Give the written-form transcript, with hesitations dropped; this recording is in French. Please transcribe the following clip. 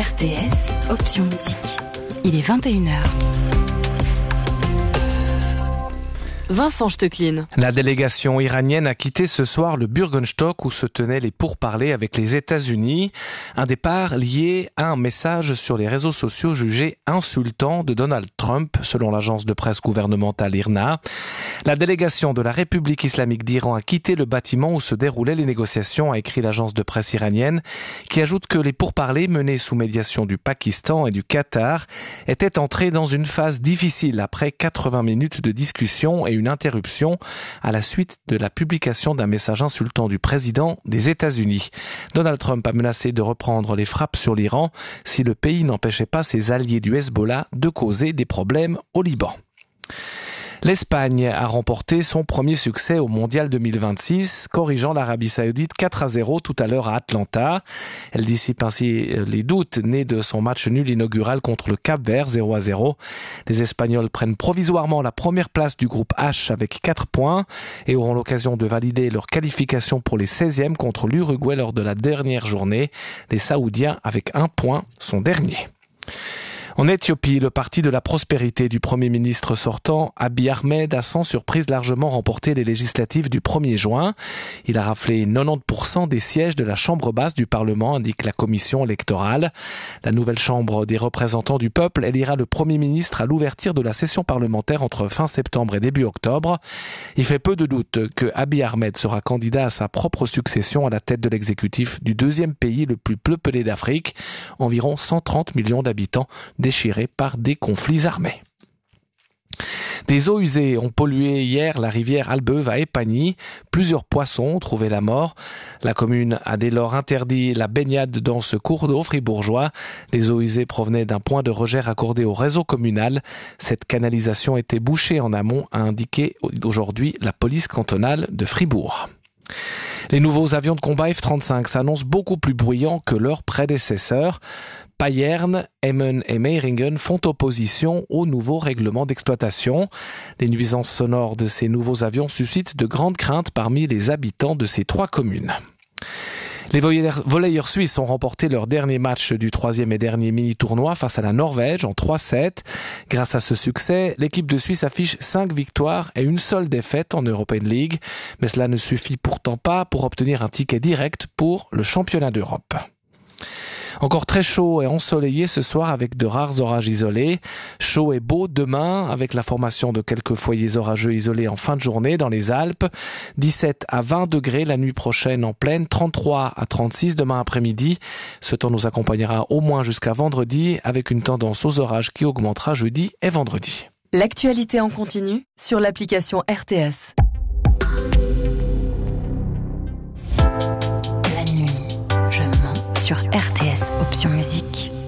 RTS, option musique. Il est 21h. Vincent Stecklin. La délégation iranienne a quitté ce soir le Bürgenstock où se tenaient les pourparlers avec les États-Unis. Un départ lié à un message sur les réseaux sociaux jugé insultant de Donald Trump, selon l'agence de presse gouvernementale IRNA. La délégation de la République islamique d'Iran a quitté le bâtiment où se déroulaient les négociations, a écrit l'agence de presse iranienne, qui ajoute que les pourparlers menés sous médiation du Pakistan et du Qatar étaient entrés dans une phase difficile après 80 minutes de discussion et une interruption à la suite de la publication d'un message insultant du président des États-Unis. Donald Trump a menacé de reprendre les frappes sur l'Iran si le pays n'empêchait pas ses alliés du Hezbollah de causer des problèmes au Liban. L'Espagne a remporté son premier succès au Mondial 2026, corrigeant l'Arabie Saoudite 4-0 tout à l'heure à Atlanta. Elle dissipe ainsi les doutes nés de son match nul inaugural contre le Cap-Vert 0-0. Les Espagnols prennent provisoirement la première place du groupe H avec 4 points et auront l'occasion de valider leur qualification pour les 16e contre l'Uruguay lors de la dernière journée. Les Saoudiens, avec 1 point, sont derniers. En Éthiopie, le parti de la prospérité du Premier ministre sortant, Abiy Ahmed, a sans surprise largement remporté les législatives du 1er juin. Il a raflé 90% des sièges de la Chambre basse du Parlement, indique la commission électorale. La nouvelle Chambre des représentants du peuple élira le Premier ministre à l'ouverture de la session parlementaire entre fin septembre et début octobre. Il fait peu de doute que Abiy Ahmed sera candidat à sa propre succession à la tête de l'exécutif du deuxième pays le plus peuplé d'Afrique, environ 130 millions d'habitants, déchirés par des conflits armés. Des eaux usées ont pollué hier la rivière Albeuve à Epagny. Plusieurs poissons ont trouvé la mort. La commune a dès lors interdit la baignade dans ce cours d'eau fribourgeois. Les eaux usées provenaient d'un point de rejet raccordé au réseau communal. Cette canalisation était bouchée en amont, a indiqué aujourd'hui la police cantonale de Fribourg. Les nouveaux avions de combat F-35 s'annoncent beaucoup plus bruyants que leurs prédécesseurs. Payerne, Emmen et Meiringen font opposition au nouveau règlement d'exploitation. Les nuisances sonores de ces nouveaux avions suscitent de grandes craintes parmi les habitants de ces 3 communes. Les volleyeurs suisses ont remporté leur dernier match du 3e et dernier mini-tournoi face à la Norvège en 3-7. Grâce à ce succès, l'équipe de Suisse affiche 5 victoires et une seule défaite en European League. Mais cela ne suffit pourtant pas pour obtenir un ticket direct pour le championnat d'Europe. Encore très chaud et ensoleillé ce soir avec de rares orages isolés. Chaud et beau demain avec la formation de quelques foyers orageux isolés en fin de journée dans les Alpes. 17 à 20 degrés la nuit prochaine en plaine, 33 à 36 demain après-midi. Ce temps nous accompagnera au moins jusqu'à vendredi avec une tendance aux orages qui augmentera jeudi et vendredi. L'actualité en continu sur l'application RTS. La nuit, je mens sur RTS, option musique.